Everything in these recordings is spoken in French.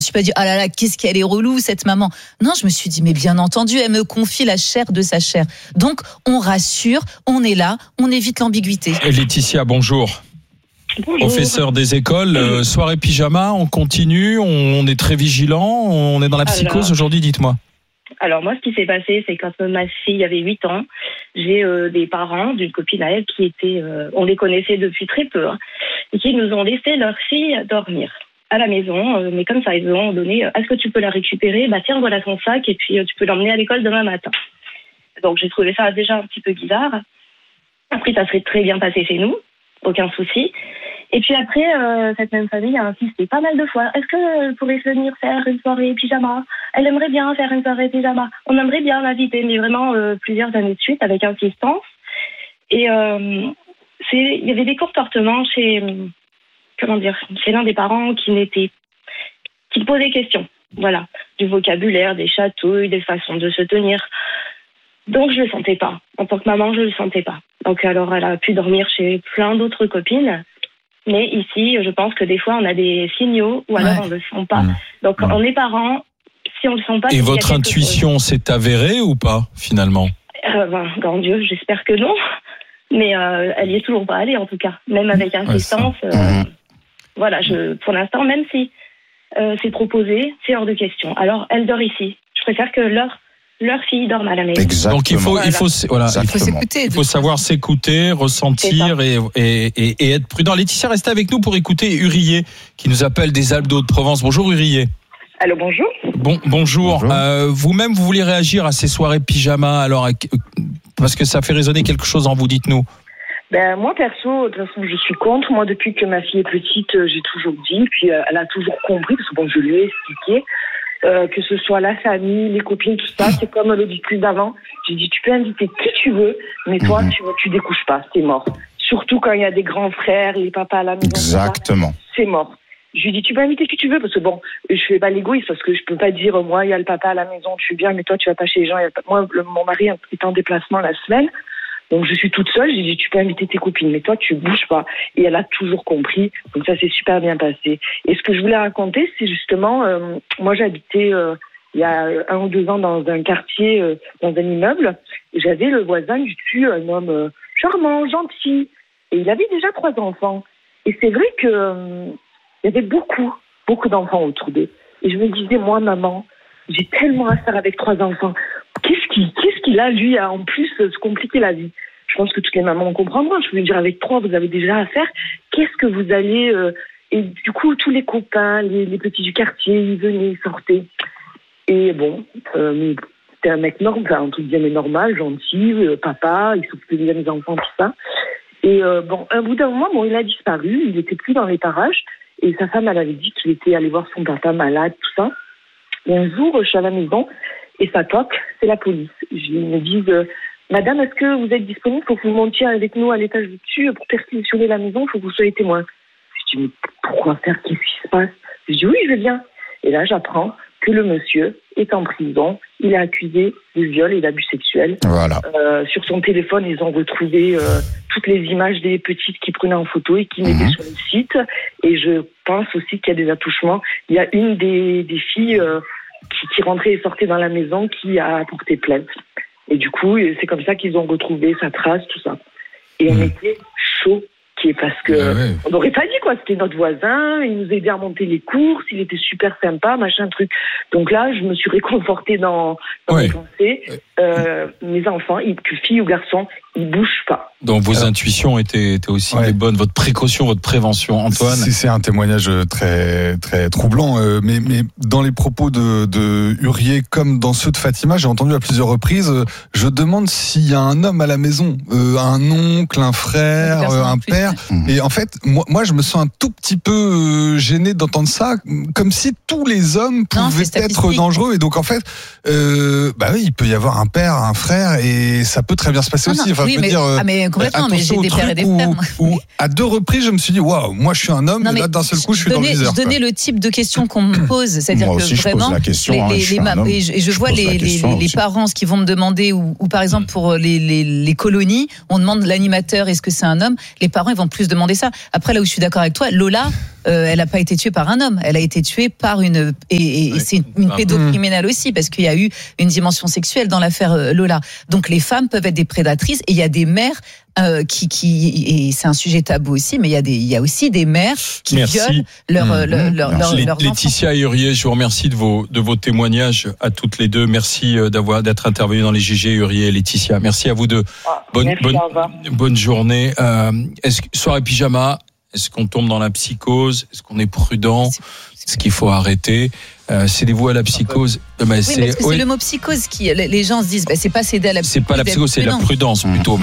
Je me suis pas dit, ah là là, qu'est-ce qu'elle est relou, cette maman. Non, je me suis dit, mais bien entendu, elle me confie la chair de sa chair. Donc, on rassure, on est là, on évite l'ambiguïté. Laetitia, bonjour. Bonjour. Professeur des écoles, soirée pyjama, on continue, on est très vigilant, on est dans la psychose aujourd'hui, dites-moi. Alors moi, ce qui s'est passé, c'est quand ma fille avait 8 ans, j'ai des parents d'une copine à elle qui étaient, on les connaissait depuis très peu, et qui nous ont laissé leur fille dormir à la maison, mais comme ça, ils ont donné, est-ce que tu peux la récupérer ? Bah tiens, voilà ton sac, et puis tu peux l'emmener à l'école demain matin. Donc j'ai trouvé ça déjà un petit peu bizarre. Après, ça serait très bien passé chez nous, aucun souci. Et puis après, cette même famille a insisté pas mal de fois. Est-ce qu'elle pourrait venir faire une soirée pyjama ? Elle aimerait bien faire une soirée pyjama. On aimerait bien l'inviter, mais vraiment plusieurs années de suite, avec insistance. Et il y avait des comportements chez l'un des parents qui posait question. Voilà, du vocabulaire, des chatouilles, des façons de se tenir. Donc je le sentais pas. En tant que maman, je le sentais pas. Donc alors elle a pu dormir chez plein d'autres copines. Mais ici, je pense que des fois, on a des signaux ou alors on ne le sent pas. Donc, on est parents, si on ne le sent pas... Et votre intuition s'est avérée ou pas, finalement ? Grand Dieu, j'espère que non. Mais elle n'y est toujours pas allée, en tout cas. Même avec insistance. Voilà, pour l'instant, même si c'est proposé, c'est hors de question. Alors, elle dort ici. Je préfère que leur fille dorme à la maison. Exactement. Donc il faut s'écouter. Il faut savoir s'écouter, ressentir et être prudent. Laetitia, restez avec nous pour écouter Urier qui nous appelle des Alpes de Haute-Provence. Bonjour Urier. Allô, bonjour. Bonjour. Vous-même, vous voulez réagir à ces soirées pyjama alors parce que ça fait résonner quelque chose en vous, dites-nous. Moi, perso, de toute façon, je suis contre. Moi, depuis que ma fille est petite, j'ai toujours dit, puis elle a toujours compris, parce que je lui ai expliqué, que ce soit la famille, les copines, tout ça, c'est comme le discours d'avant. J'ai dit, tu peux inviter qui tu veux, mais toi, tu découches pas, c'est mort. Surtout quand il y a des grands frères, les papas à la maison. Exactement. C'est mort. Je lui dis, tu peux inviter qui tu veux, parce que je fais pas l'égoïste, parce que je peux pas dire, moi, il y a le papa à la maison, je suis bien, mais toi, tu vas pas chez les gens. Moi, mon mari est en déplacement la semaine. Donc, je suis toute seule. J'ai dit, tu peux inviter tes copines, mais toi, tu bouges pas. Et elle a toujours compris. Donc, ça s'est super bien passé. Et ce que je voulais raconter, c'est justement, moi, j'habitais il y a 1 ou 2 ans dans un quartier, dans un immeuble. Et j'avais le voisin du dessus, un homme charmant, gentil. Et il avait déjà 3 enfants. Et c'est vrai que il y avait beaucoup d'enfants autour d'eux. Et je me disais, moi, maman, j'ai tellement à faire avec 3 enfants. Qu'est-ce qu'il a, lui, à en plus se compliquer la vie ? Je pense que toutes les mamans comprendront. Je veux dire, avec 3, vous avez déjà à faire. Qu'est-ce que vous allez... Et du coup, tous les copains, les petits du quartier, ils venaient, ils sortaient. Et bon, c'était un mec normal, entre guillemets normal, gentil, papa, il s'occupait bien des enfants, tout ça. Et un bout d'un moment, il a disparu, il n'était plus dans les parages. Et sa femme, elle avait dit qu'il était allé voir son papa malade, tout ça. Et un jour, je suis à la maison... Et ça toque, c'est la police. Ils me disent, madame, est-ce que vous êtes disponible pour que vous montiez avec nous à l'étage du dessus pour perquisitionner la maison, il faut que vous soyez témoin. Je dis, mais pourquoi faire ? Qu'est-ce qui se passe ? Je dis, oui, je viens. Et là, j'apprends que le monsieur est en prison. Il est accusé de viol et d'abus sexuels. Voilà. Sur son téléphone, ils ont retrouvé toutes les images des petites qu'il prenait en photo et qui mettaient sur le site. Et je pense aussi qu'il y a des attouchements. Il y a une des filles... qui rentrait et sortait dans la maison, qui a porté plainte. Et du coup, c'est comme ça qu'ils ont retrouvé sa trace, tout ça. Et on était choqués parce que on n'aurait pas dit quoi. C'était notre voisin, il nous aidait à monter les courses, il était super sympa, machin truc. Donc là, je me suis réconfortée dans mes pensées. Mes enfants, que filles ou garçons, ils bougent pas. Donc vos intuitions étaient aussi les bonnes, votre précaution, votre prévention, Antoine. C'est un témoignage très très troublant, mais dans les propos de Urier comme dans ceux de Fatima, j'ai entendu à plusieurs reprises, je demande s'il y a un homme à la maison, un oncle, un frère, un père. Et en fait, moi je me sens un tout petit peu gêné d'entendre ça, comme si tous les hommes pouvaient être dangereux. Et donc en fait, il peut y avoir un père, un frère, et ça peut très bien se passer aussi. Enfin, mais complètement, mais j'ai des pères et des frères. Où à 2 reprises, je me suis dit, waouh, moi je suis un homme, mais là d'un seul coup, je suis dans le viseur. Je donnais le type de questions qu'on me pose, c'est-à-dire moi que aussi, vraiment, je pose la question, je vois les parents, ce qu'ils vont me demander, ou par exemple pour les colonies, on demande l'animateur, est-ce que c'est un homme ? Les parents, ils vont plus demander ça. Après, là où je suis d'accord avec toi, Lola, elle n'a pas été tuée par un homme, elle a été tuée par c'est une pédocriminelle aussi, parce qu'il y a eu une dimension sexuelle dans l'affaire Lola. Donc les femmes peuvent être des prédatrices, et il y a des mères et c'est un sujet tabou aussi, mais il y a aussi des mères qui violent leurs enfants. Laetitia et Urié, je vous remercie de vos témoignages à toutes les deux. Merci d'être intervenus dans les GG, Urié et Laetitia. Merci à vous deux. Bonne journée. Soirée pyjama, est-ce qu'on tombe dans la psychose? Est-ce qu'on est prudent? Est-ce qu'il faut arrêter? Cédez-vous à la psychose. C'est le mot psychose qui, les gens se disent, c'est pas céder à la psychose. C'est pas la psychose, c'est la prudence plutôt.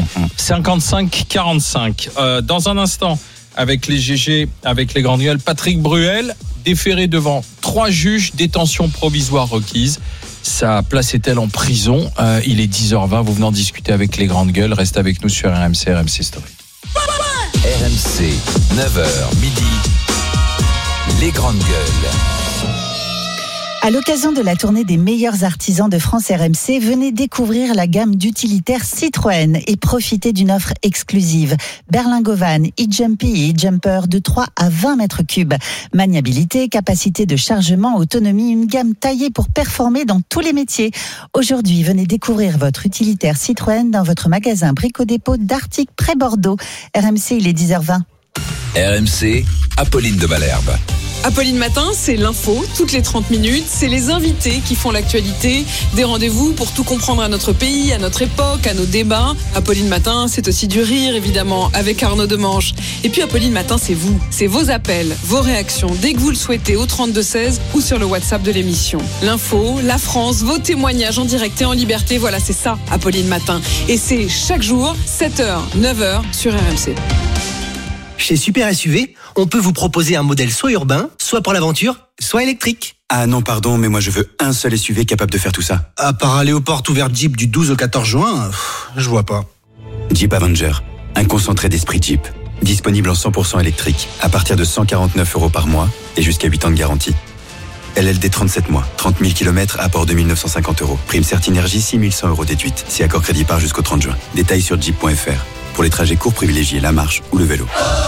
55-45. Dans un instant, avec les GG, avec les grandes gueules, Patrick Bruel, déféré devant 3 juges, détention provisoire requise. Sa place est-elle en prison? Il est 10h20, vous venez en discuter avec les grandes gueules. Reste avec nous sur RMC Story. RMC, 9h, midi, les grandes gueules. À l'occasion de la tournée des meilleurs artisans de France RMC, venez découvrir la gamme d'utilitaires Citroën et profitez d'une offre exclusive. Berlingovan, e-Jumpy et e-Jumper de 3 à 20 mètres cubes. Maniabilité, capacité de chargement, autonomie, une gamme taillée pour performer dans tous les métiers. Aujourd'hui, venez découvrir votre utilitaire Citroën dans votre magasin Brico-Dépôt d'Artic près Bordeaux. RMC, il est 10h20. RMC, Apolline de Malherbe. Apolline Matin, c'est l'info, toutes les 30 minutes. C'est les invités qui font l'actualité. Des rendez-vous pour tout comprendre à notre pays, à notre époque, à nos débats. Apolline Matin, c'est aussi du rire, évidemment, avec Arnaud Demanche. Et puis Apolline Matin, c'est vous. C'est vos appels, vos réactions, dès que vous le souhaitez, au 32-16 ou sur le WhatsApp de l'émission. L'info, la France, vos témoignages en direct et en liberté. Voilà, c'est ça, Apolline Matin. Et c'est chaque jour, 7h, 9h sur RMC. Chez Super SUV, on peut vous proposer un modèle soit urbain, soit pour l'aventure, soit électrique. Ah non, pardon, mais moi je veux un seul SUV capable de faire tout ça. À part aller aux portes ouvertes Jeep du 12 au 14 juin, je vois pas. Jeep Avenger, un concentré d'esprit Jeep. Disponible en 100% électrique, à partir de 149 € par mois et jusqu'à 8 ans de garantie. LLD 37 mois, 30 000 km, apport 2 950 €. Prime Certinergie, 6 100 € déduite. Si accord crédit par jusqu'au 30 juin. Détails sur jeep.fr. Pour les trajets courts, privilégiez la marche ou le vélo.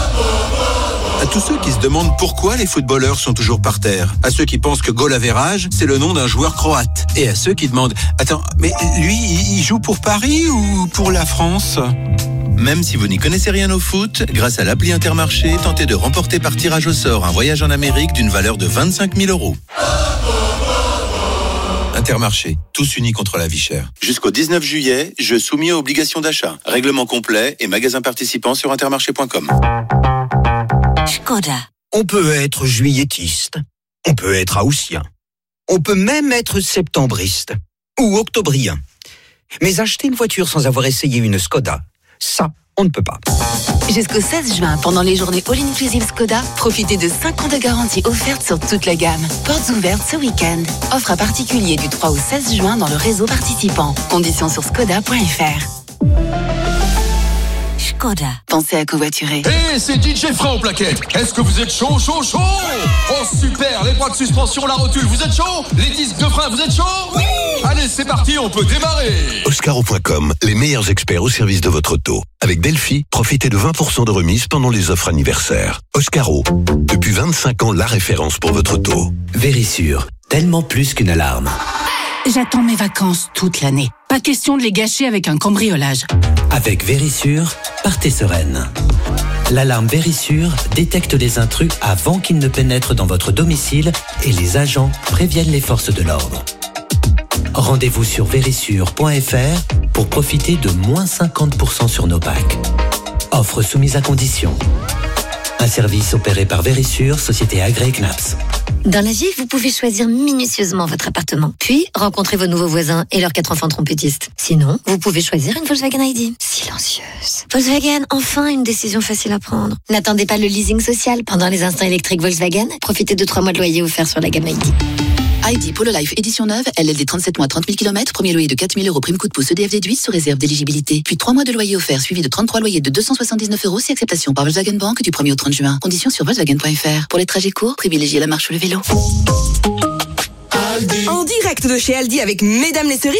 À tous ceux qui se demandent pourquoi les footballeurs sont toujours par terre, à ceux qui pensent que goal average, c'est le nom d'un joueur croate, et à ceux qui demandent « Attends, mais lui, il joue pour Paris ou pour la France ?» Même si vous n'y connaissez rien au foot, grâce à l'appli Intermarché, tentez de remporter par tirage au sort un voyage en Amérique d'une valeur de 25 000 €. Intermarché, tous unis contre la vie chère. Jusqu'au 19 juillet, jeu soumis à obligation d'achat. Règlement complet et magasins participants sur intermarché.com. Škoda. On peut être juilletiste, on peut être haussien, on peut même être septembriste ou octobrien. Mais acheter une voiture sans avoir essayé une Škoda, ça, on ne peut pas. Jusqu'au 16 juin, pendant les journées All Inclusive Škoda, profitez de 5 ans de garantie offerte sur toute la gamme. Portes ouvertes ce week-end. Offre à particulier du 3 au 16 juin dans le réseau participant. Conditions sur škoda.fr. Škoda. Pensez à covoiturer. Hey, c'est DJ Frein aux plaquettes. Est-ce que vous êtes chaud? Oh super, les bras de suspension, la rotule, vous êtes chaud? Les disques de frein, vous êtes chaud? Oui. Allez, c'est parti, on peut démarrer. Oscaro.com, les meilleurs experts au service de votre auto. Avec Delphi, profitez de 20% de remise pendant les offres anniversaires. Oscaro, depuis 25 ans, la référence pour votre auto. Vérissure, tellement plus qu'une alarme. J'attends mes vacances toute l'année. Pas question de les gâcher avec un cambriolage. Avec Vérissure, partez sereine. L'alarme Vérissure détecte les intrus avant qu'ils ne pénètrent dans votre domicile et les agents préviennent les forces de l'ordre. Rendez-vous sur vérissure.fr pour profiter de moins 50% sur nos packs. Offre soumise à condition. Un service opéré par Vérissure, société agréée CNAPS. Dans la vie, vous pouvez choisir minutieusement votre appartement, puis rencontrer vos nouveaux voisins et leurs 4 enfants trompettistes. Sinon, vous pouvez choisir une Volkswagen ID. Silencieuse. Volkswagen, enfin une décision facile à prendre. N'attendez pas le leasing social. Pendant les instants électriques Volkswagen, profitez de 3 mois de loyer offerts sur la gamme ID. ID Polo Life édition neuve, LLD 37 mois 30 000 km, premier loyer de 4 000 € prime coup de pouce EDF déduit sous réserve d'éligibilité. Puis 3 mois de loyer offert suivi de 33 loyers de 279 € si acceptation par Volkswagen Bank du 1er au 30 juin. Conditions sur Volkswagen.fr. Pour les trajets courts, privilégiez la marche ou le vélo. En direct de chez Aldi avec Mesdames les Cerises. Coucou!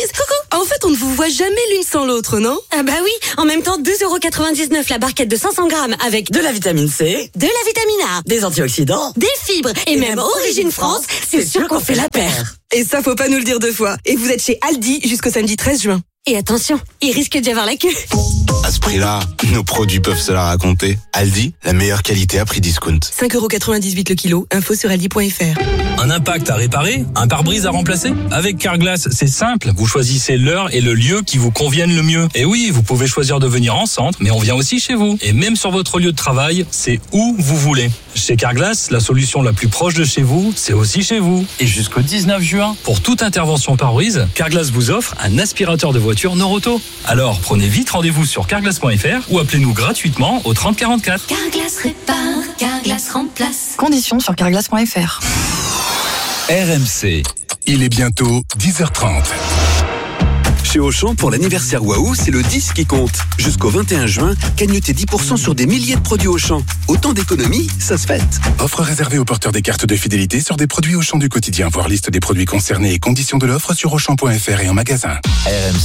En fait, on ne vous voit jamais l'une sans l'autre, non? Ah bah oui, en même temps, 2,99€ la barquette de 500 grammes avec de la vitamine C, de la vitamine A, des antioxydants, des fibres et même Origine France, c'est sûr qu'on fait la paire. Et ça, faut pas nous le dire deux fois. Et vous êtes chez Aldi jusqu'au samedi 13 juin. Et attention, il risque d'y avoir la queue. À ce prix-là, nos produits peuvent se la raconter. Aldi, la meilleure qualité à prix discount. 5,98€ le kilo, info sur aldi.fr. Un impact à réparer? Un pare-brise à remplacer? Avec Carglass, c'est simple. Vous choisissez l'heure et le lieu qui vous conviennent le mieux. Et oui, vous pouvez choisir de venir en centre, mais on vient aussi chez vous. Et même sur votre lieu de travail, c'est où vous voulez. Chez Carglass, la solution la plus proche de chez vous, c'est aussi chez vous. Et jusqu'au 19 juin, pour toute intervention pare-brise, Carglass vous offre un aspirateur de voiture Noroto. Alors, prenez vite rendez-vous sur carglass.fr ou appelez-nous gratuitement au 30 44. Carglass répare, Carglass remplace. Conditions sur carglass.fr. RMC. Il est bientôt 10h30. Chez Auchan, pour l'anniversaire Waouh, c'est le 10 qui compte. Jusqu'au 21 juin, cagnotez 10% sur des milliers de produits Auchan. Autant d'économies, ça se fête. Offre réservée aux porteurs des cartes de fidélité sur des produits Auchan du quotidien. Voir liste des produits concernés et conditions de l'offre sur Auchan.fr et en magasin.